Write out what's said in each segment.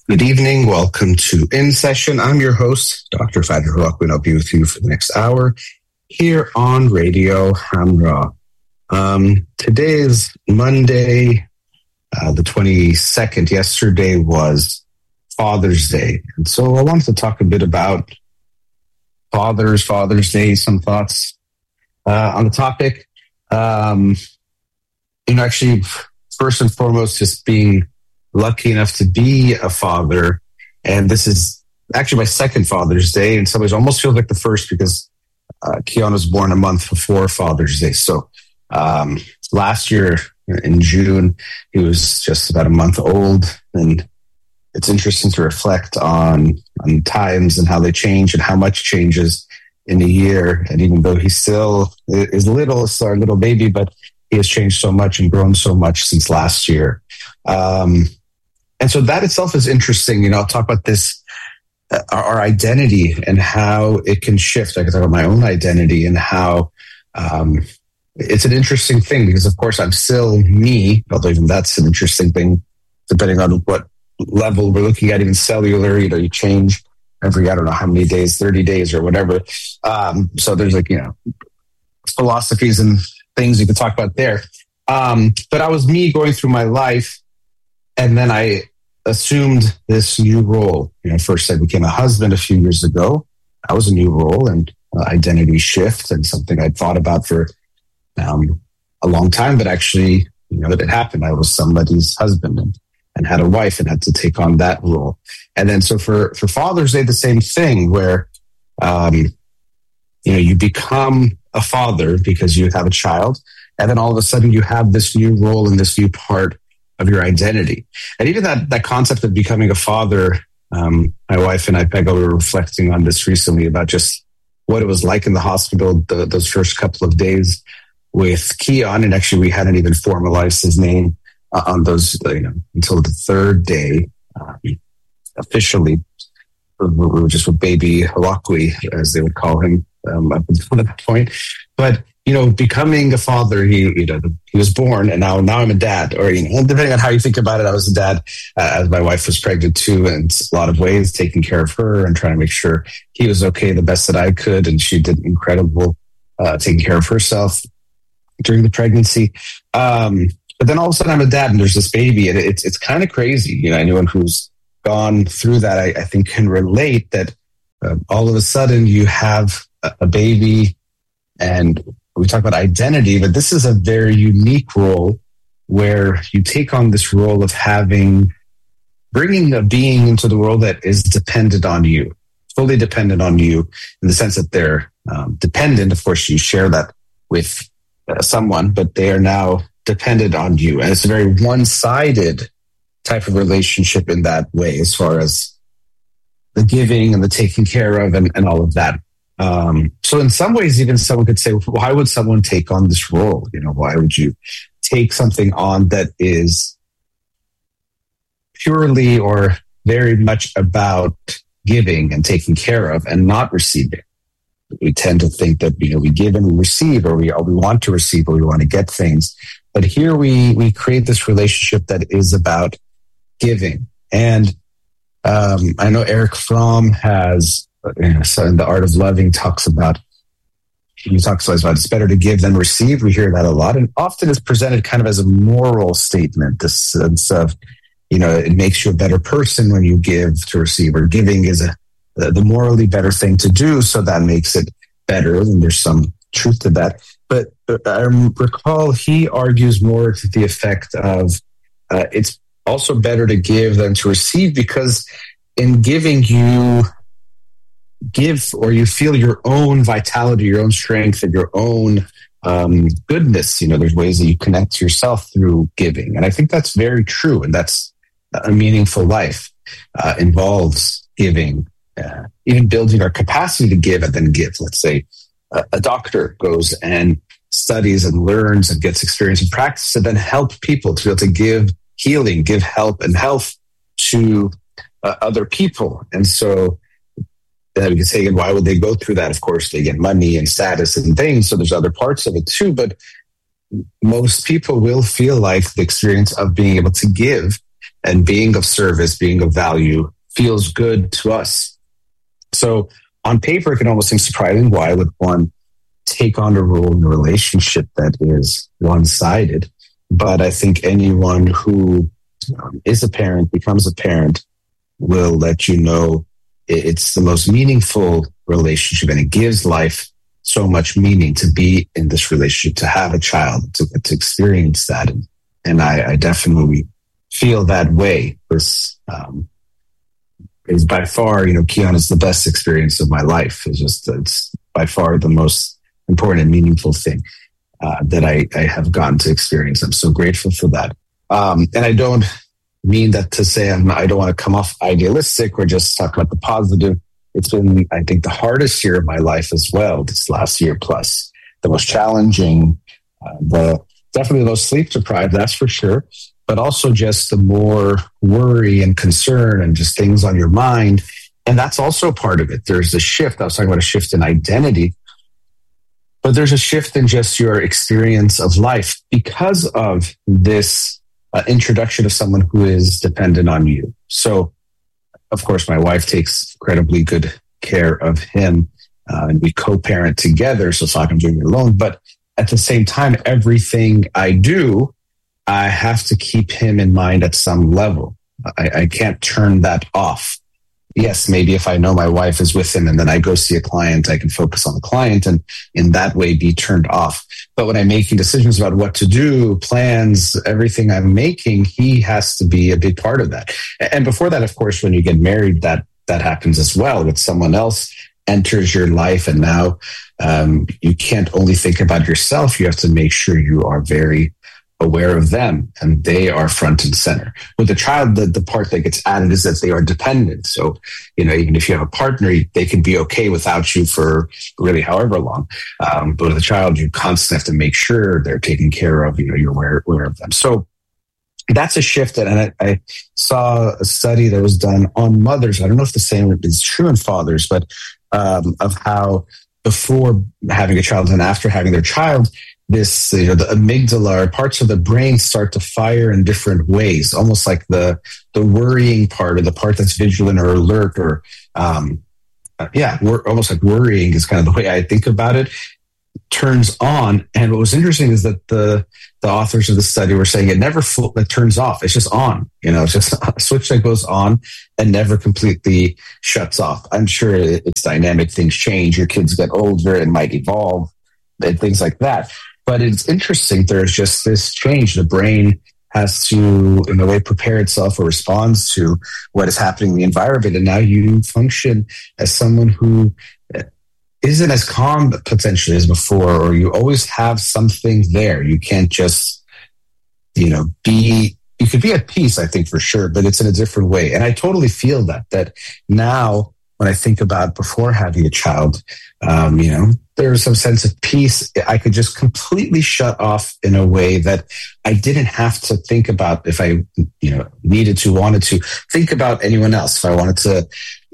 Good evening. Welcome to In Session. I'm your host, Dr. Fadr Hulak. We'll be with you for the next hour here on Radio Hamra. Today is Monday, the 22nd. Yesterday was Father's Day. And so I wanted to talk a bit about Father's Day, some thoughts on the topic. Actually, first and foremost, just being lucky enough to be a father. And this is actually my second Father's Day. In some ways, almost feels like the first because Keon was born a month before Father's Day. So last year in June, he was just about a month old. And it's interesting to reflect on times and how they change and how much changes in a year. And even though he still is little, still our little baby, but he has changed so much and grown so much since last year. And so that itself is interesting. I'll talk about this, our identity and how it can shift. I can talk about my own identity and how it's an interesting thing because, of course, I'm still me, although even that's an interesting thing, depending on what level we're looking at, even cellular, you change every, I don't know how many days, 30 days or whatever. So there's philosophies and things you could talk about there. But I was me going through my life. And then I assumed this new role. First I became a husband a few years ago. That was a new role and identity shift and something I'd thought about for a long time. But actually, that it happened. I was somebody's husband and had a wife and had to take on that role. And then so for Father's Day, the same thing where, you become a father because you have a child. And then all of a sudden you have this new role and this new part of your identity. And even that concept of becoming a father, my wife and I, Pega, were reflecting on this recently about just what it was like in the hospital, those first couple of days with Keon. And actually, we hadn't even formalized his name on those, until the third day, officially. We were just with baby Halakwi, as they would call him, up until that point. But becoming a father, he was born, and now I'm a dad. Or depending on how you think about it, I was a dad as my wife was pregnant too, in a lot of ways, taking care of her and trying to make sure he was okay the best that I could, and she did incredible taking care of herself during the pregnancy. But then all of a sudden, I'm a dad, and there's this baby, and it's kind of crazy. Anyone who's gone through that, I think, can relate that all of a sudden you have a baby, and we talk about identity, but this is a very unique role where you take on this role of bringing a being into the world that is dependent on you, fully dependent on you in the sense that they're dependent. Of course, you share that with someone, but they are now dependent on you. And it's a very one-sided type of relationship in that way, as far as the giving and the taking care of and all of that. So in some ways, even someone could say, why would someone take on this role? Why would you take something on that is purely or very much about giving and taking care of and not receiving? We tend to think that, we give and we receive, or we want to receive, or we want to get things. But here we create this relationship that is about giving. And I know Eric Fromm has, so in The Art of Loving, talks about it's better to give than receive. We hear that a lot, and often it's presented kind of as a moral statement, the sense of, it makes you a better person when you give to receive, or giving is the morally better thing to do, so that makes it better, and there's some truth to that. But I recall he argues more to the effect of it's also better to give than to receive, because in giving you give, or you feel your own vitality, your own strength, and your own goodness. There's ways that you connect to yourself through giving. And I think that's very true. And that's a meaningful life involves giving, even building our capacity to give and then give. Let's say a doctor goes and studies and learns and gets experience and practice to then help people to be able to give healing, give help and health to other people. And so we can say, why would they go through that? Of course, they get money and status and things. So there's other parts of it too. But most people will feel like the experience of being able to give and being of service, being of value feels good to us. So on paper, it can almost seem surprising. Why would one take on a role in a relationship that is one-sided? But I think anyone who is a parent, becomes a parent, will let you know it's the most meaningful relationship, and it gives life so much meaning to be in this relationship, to have a child, to experience that. And I definitely feel that way. This is by far, Kion is the best experience of my life. It's by far the most important and meaningful thing that I have gotten to experience. I'm so grateful for that. And I don't mean that to say I don't want to come off idealistic or just talk about the positive. It's been, I think, the hardest year of my life as well, this last year plus. The most challenging, definitely the most sleep deprived, that's for sure. But also just the more worry and concern and just things on your mind. And that's also part of it. There's a shift. I was talking about a shift in identity. But there's a shift in just your experience of life because of this introduction of someone who is dependent on you. So, of course, my wife takes incredibly good care of him, and we co-parent together. So it's not like I'm doing it alone. But at the same time, everything I do, I have to keep him in mind at some level. I can't turn that off. Yes, maybe if I know my wife is with him and then I go see a client, I can focus on the client and in that way be turned off. But when I'm making decisions about what to do, plans, everything I'm making, he has to be a big part of that. And before that, of course, when you get married, that happens as well. With someone else enters your life, and now you can't only think about yourself. You have to make sure you are very aware of them, and they are front and center. With the child, the part that gets added is that they are dependent. So, even if you have a partner, they can be okay without you for really however long. But with a child, you constantly have to make sure they're taken care of. You're aware of them. So that's a shift. And I saw a study that was done on mothers. I don't know if the same is true in fathers, but of how before having a child and after having their child, this, the amygdala, parts of the brain start to fire in different ways, almost like the worrying part, or the part that's vigilant or alert, or almost like worrying is kind of the way I think about it, turns on. And what was interesting is that the authors of the study were saying it turns off. It's just on. It's just a switch that goes on and never completely shuts off. I'm sure it's dynamic. Things change. Your kids get older and might evolve and things like that. But it's interesting. There's just this change. The brain has to, in a way, prepare itself or responds to what is happening in the environment. And now you function as someone who isn't as calm potentially as before, or you always have something there. You can't just, you could be at peace, I think, for sure, but it's in a different way. And I totally feel that now when I think about before having a child, there's some sense of peace. I could just completely shut off in a way that I didn't have to think about if I, wanted to think about anyone else. If I wanted to,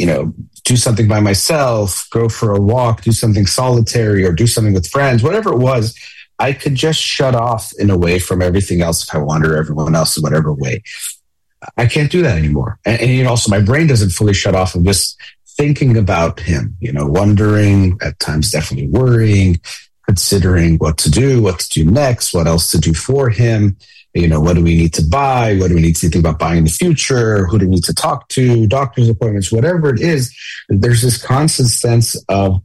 do something by myself, go for a walk, do something solitary, or do something with friends, whatever it was, I could just shut off in a way from everything else if I wanted, or everyone else in whatever way. I can't do that anymore. And also my brain doesn't fully shut off of just thinking about him, wondering, at times definitely worrying, considering what to do next, what else to do for him. What do we need to buy? What do we need to think about buying in the future? Who do we need to talk to? Doctor's appointments, whatever it is. There's this constant sense of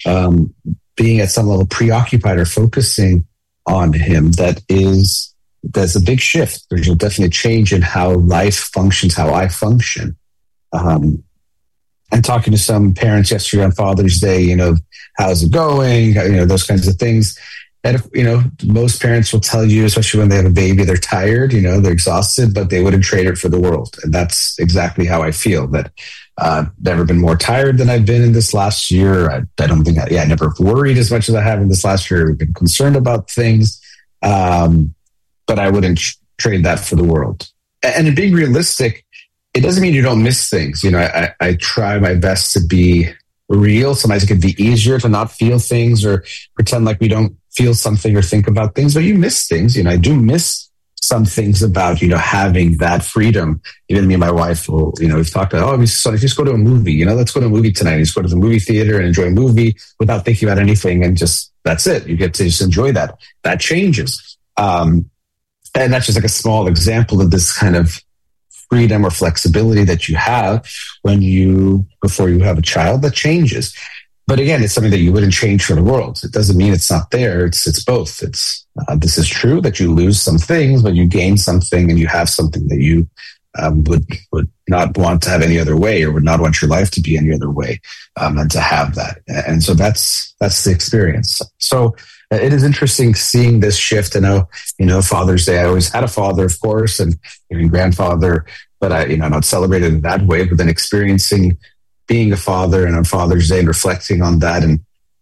being at some level preoccupied or focusing on him there's a big shift. There's definitely a change in how life functions, how I function. And talking to some parents yesterday on Father's Day, how's it going? Those kinds of things. And, most parents will tell you, especially when they have a baby, they're tired, they're exhausted, but they wouldn't trade it for the world. And that's exactly how I feel, that I've never been more tired than I've been in this last year. I don't think, I never worried as much as I have in this last year. We've been concerned about things, but I wouldn't trade that for the world. And in being realistic, it doesn't mean you don't miss things. I try my best to be real. Sometimes it can be easier to not feel things or pretend like we don't feel something or think about things, but you miss things. I do miss some things about, having that freedom. Even me and my wife will, we've talked about, if you just go to a movie, let's go to a movie tonight. You just go to the movie theater and enjoy a movie without thinking about anything, and just, that's it. You get to just enjoy that. That changes. And that's just like a small example of this kind of freedom or flexibility that you have before you have a child. That changes. But again, it's something that you wouldn't change for the world. It doesn't mean it's not there. It's both. This is true that you lose some things, but you gain something, and you have something that you would not want to have any other way, or would not want your life to be any other way, and to have that. And so that's the experience. So it is interesting seeing this shift. I know, Father's Day, I always had a father, of course, and even grandfather, but I not celebrated it that way, but then experiencing being a father and on Father's Day and reflecting on that. And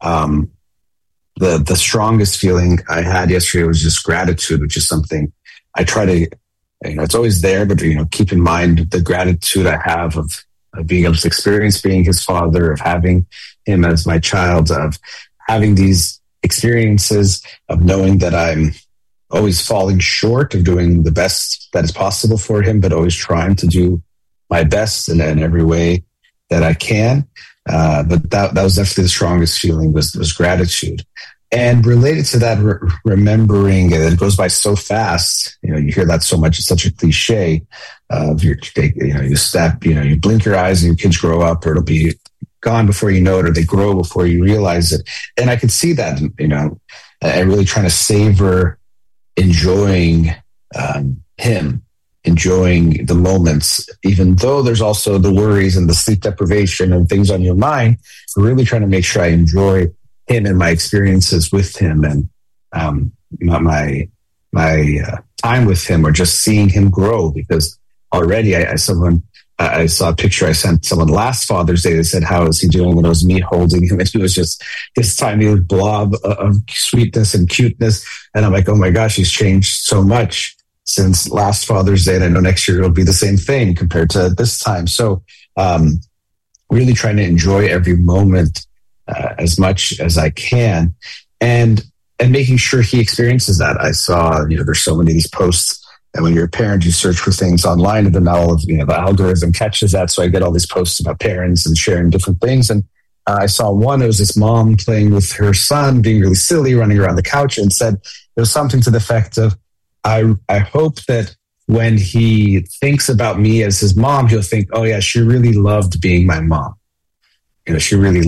the strongest feeling I had yesterday was just gratitude, which is something I try to, it's always there, but, keep in mind the gratitude I have of being able to experience being his father, of having him as my child, of having these experiences, of knowing that I'm always falling short of doing the best that is possible for him, but always trying to do my best in every way that I can. But that was definitely the strongest feeling was gratitude. And related to that, remembering, and it goes by so fast, you hear that so much. It's such a cliche of you step, you blink your eyes and your kids grow up, or it'll be gone before you know it, or they grow before you realize it. And I could see that, and really trying to savor enjoying him, enjoying the moments, even though there's also the worries and the sleep deprivation and things on your mind. Really trying to make sure I enjoy him and my experiences with him, and my time with him, or just seeing him grow. Because already I saw a picture I sent someone last Father's Day that said, "How is he doing?" And it was me holding him, and he was just this tiny blob of sweetness and cuteness. And I'm like, oh my gosh, he's changed so much since last Father's Day. And I know next year it'll be the same thing compared to this time. So really trying to enjoy every moment as much as I can, and making sure he experiences that. I saw, there's so many of these posts, and when you're a parent, you search for things online, and then all of, the algorithm catches that. So I get all these posts about parents and sharing different things. And I saw one, it was this mom playing with her son, being really silly, running around the couch, and said, it was something to the effect of, I hope that when he thinks about me as his mom, he'll think, oh yeah, she really loved being my mom. She really